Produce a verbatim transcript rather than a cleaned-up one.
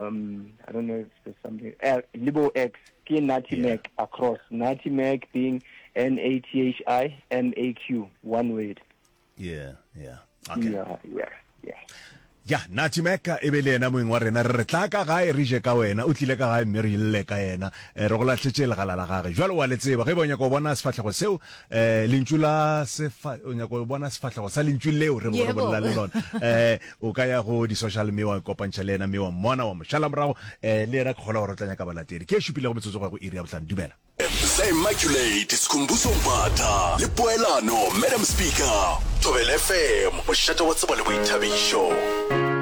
um, I don't know if there's something, uh, Libo X, K Natty Mac yeah. across. Natty Mac being N A T H I M A Q, one word. Yeah, yeah. Okay. Yeah, yeah, yeah. Ya Natty Mac e be le ena moeng wa rena re tla ka gae re je ka wena o tlile ka gae mme re ile ka yena re go latlhetse le galala gage jwale wa letseba ge bonya go bona sefatlhego seo eh lentshula se fa o nya go bona sefatlhego sa lentshule leo re bo bolla le lona eh o ka ya go di social media wa kopantša le ena me wa mona wa moshala morago eh le era khola go rotlanya ka balatedi ke shupile go metsotso go iri ya botlhano dumela Immaculate Sikhumbuzo Mphatha le Poelano Madam Speaker Thobela F M o shata wa tseba le boithabišo.